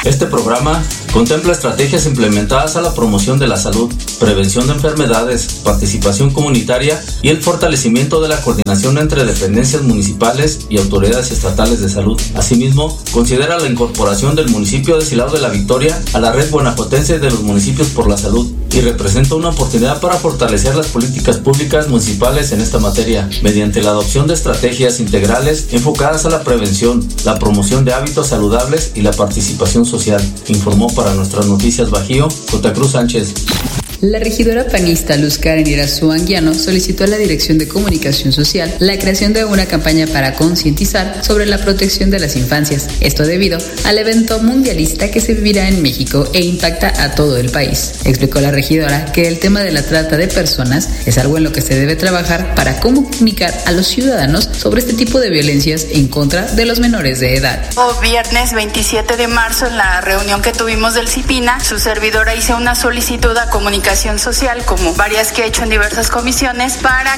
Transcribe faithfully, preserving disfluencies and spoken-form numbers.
Este programa contempla estrategias implementadas a la promoción de la salud, prevención de enfermedades, participación comunitaria y el fortalecimiento de la coordinación entre dependencias municipales y autoridades estatales de salud. Asimismo, considera la incorporación del municipio de Silao de la Victoria a la red guanajuatense de los municipios por la salud y representa una oportunidad para fortalecer las políticas públicas municipales en esta materia, mediante la adopción de estrategias integrales enfocadas a la prevención, la promoción de hábitos saludables y la participación social, informó para Nuestras Noticias Bajío, J. Cruz Sánchez. La regidora panista Luz Karen Irazú Anguiano solicitó a la Dirección de Comunicación Social la creación de una campaña para concientizar sobre la protección de las infancias. Esto debido al evento mundialista que se vivirá en México e impacta a todo el país. Explicó la regidora que el tema de la trata de personas es algo en lo que se debe trabajar para comunicar a los ciudadanos sobre este tipo de violencias en contra de los menores de edad. El viernes veintisiete de marzo, en la reunión que tuvimos del CIPINA, su servidora hizo una solicitud a comunicación social, como varias que he hecho en diversas comisiones, para